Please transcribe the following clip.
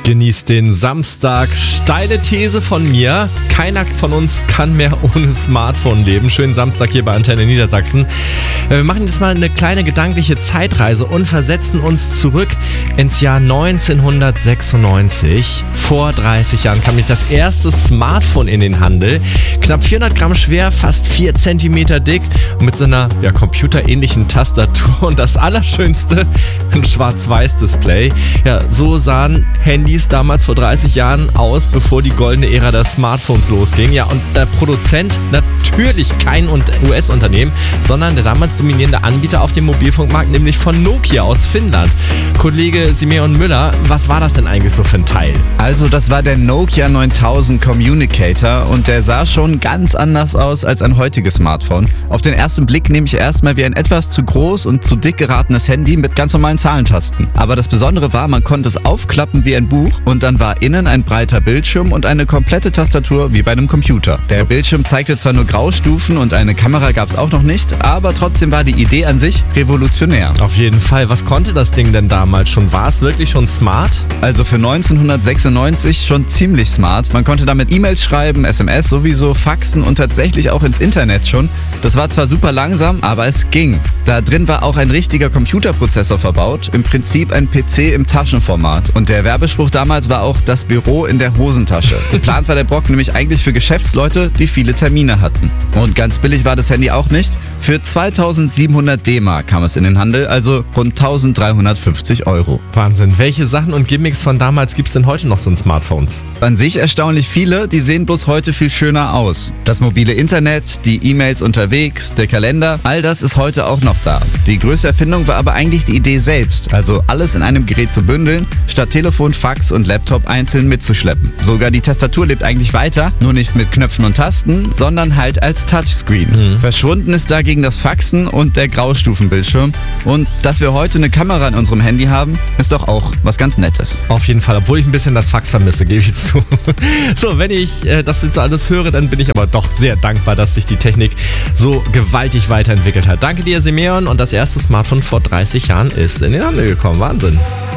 Genießt den Samstag. Steile These von mir. Keiner von uns kann mehr ohne Smartphone leben. Schönen Samstag hier bei Antenne Niedersachsen. Wir machen jetzt mal eine kleine gedankliche Zeitreise und versetzen uns zurück ins Jahr 1996. Vor 30 Jahren kam nämlich das erste Smartphone in den Handel. Knapp 400 Gramm schwer, fast 4 Zentimeter dick und mit so einer computerähnlichen Tastatur. Und das Allerschönste, ein Schwarz-Weiß-Display. Ja, so sahen Handys damals vor 30 Jahren aus, bevor die goldene Ära der Smartphones losging. Ja, und der Produzent natürlich kein US-Unternehmen, sondern der damals dominierende Anbieter auf dem Mobilfunkmarkt, nämlich von Nokia aus Finnland. Kollege Simeon Müller, was war das denn eigentlich so für ein Teil? Also das war der Nokia 9000 Communicator und der sah schon ganz anders aus als ein heutiges Smartphone. Auf den ersten Blick nämlich erstmal wie ein etwas zu groß und zu dick geratenes Handy mit ganz normalen Zahlentasten. Aber das Besondere war, man konnte es aufklappen wie ein Buch und dann war innen ein breiter Bildschirm und eine komplette Tastatur wie bei einem Computer. Der Bildschirm zeigte zwar nur Graustufen und eine Kamera gab es auch noch nicht, aber trotzdem war die Idee an sich revolutionär. Auf jeden Fall. Was konnte das Ding denn damals schon? War es wirklich schon smart? Also für 1996 schon ziemlich smart. Man konnte damit E-Mails schreiben, SMS sowieso, faxen und tatsächlich auch ins Internet schon. Das war zwar super langsam, aber es ging. Da drin war auch ein richtiger Computerprozessor verbaut, im Prinzip ein PC im Taschenformat. Und der Werbespruch damals war auch das Büro in der Hosentasche. Geplant war der Brocken nämlich eigentlich für Geschäftsleute, die viele Termine hatten. Und ganz billig war das Handy auch nicht. Für 2700 D-Mark kam es in den Handel, also rund 1350 €. Wahnsinn. Welche Sachen und Gimmicks von damals gibt es denn heute noch so in Smartphones? An sich erstaunlich viele, die sehen bloß heute viel schöner aus. Das mobile Internet, die E-Mails unterwegs, der Kalender, all das ist heute auch noch da. Die größte Erfindung war aber eigentlich die Idee selbst, also alles in einem Gerät zu bündeln, statt Telefon, Fax und Laptop einzeln mitzuschleppen. Sogar die Tastatur lebt eigentlich weiter, nur nicht mit Knöpfen und Tasten, sondern halt als Touchscreen. Verschwunden ist dagegen das Faxen und der Graustufenbildschirm. Und dass wir heute eine Kamera in unserem Handy haben, ist doch auch was ganz Nettes. Auf jeden Fall, obwohl ich ein bisschen das Fax vermisse, gebe ich zu. So, wenn ich das jetzt alles höre, dann bin ich aber doch sehr dankbar, dass sich die Technik so gewaltig weiterentwickelt hat. Danke dir, Simeon. Und das erste Smartphone vor 30 Jahren ist in den Handel gekommen. Wahnsinn.